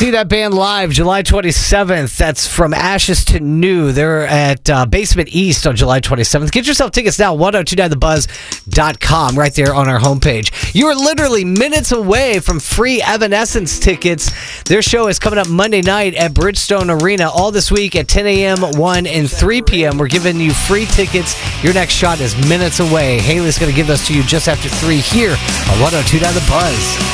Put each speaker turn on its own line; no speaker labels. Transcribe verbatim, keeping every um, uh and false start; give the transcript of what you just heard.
See that band live July twenty-seventh. That's From Ashes to New. They're at uh, Basement East on July twenty-seventh. Get yourself tickets now, ten twenty-nine the buzz dot com, right there on our homepage. You are literally minutes away from free Evanescence tickets. Their show is coming up Monday night at Bridgestone Arena all this week at ten a.m., one, and three p.m. We're giving you free tickets. Your next shot is minutes away. Haley's going to give those to you just after three here on ten twenty-nine the buzz.